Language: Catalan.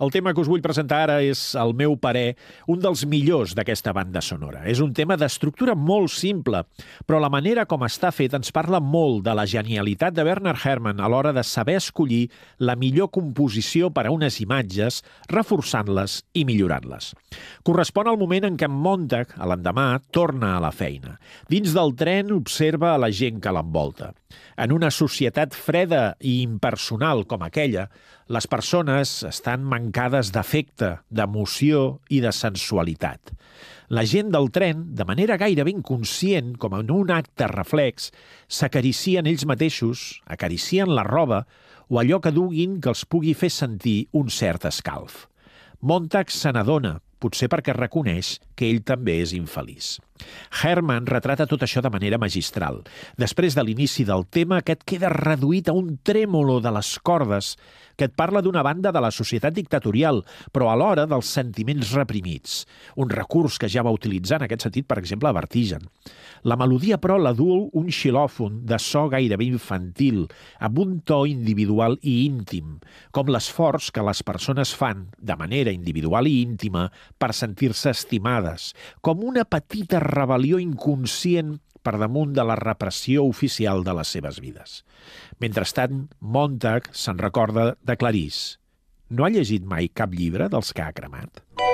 El tema que us vull presentar ara és, al meu parer, un dels millors d'aquesta banda sonora. És un tema d'estructura molt simple, però la manera com està fet ens parla molt de la genialitat de Bernard Herrmann a l'hora de saber escollir la millor composició per a unes imatges, reforçant-les i millorant-les. Correspon al moment en què en Montag, a l'endemà, torna a la feina. Dins del tren observa a la gent que l'envolta. En una societat freda i impersonal com aquella, les persones estan mancades d'afecte, d'emoció i de sensualitat. La gent del tren, de manera gairebé inconscient, com en un acte reflex, s'acaricien ells mateixos, acaricien la roba o allò que duguin que els pugui fer sentir un cert escalf. Montag se n'adona, potser perquè reconeix que ell també és infeliç. Herrmann retrata tot això de manera magistral. Després de l'inici del tema, aquest queda reduït a un trèmolo de les cordes que et parla d'una banda de la societat dictatorial, però alhora dels sentiments reprimits. Un recurs que ja va utilitzar en aquest sentit, per exemple, a Vertigen. La melodia, però, la duu un xilòfon de so gairebé infantil, amb un to individual i íntim, com l'esforç que les persones fan, de manera individual i íntima, per sentir-se estimades, com una petita rebel·lió inconscient per damunt de la repressió oficial de les seves vides. Mentrestant, Montag se'n recorda de Clarice. No ha llegit mai cap llibre dels que ha cremat?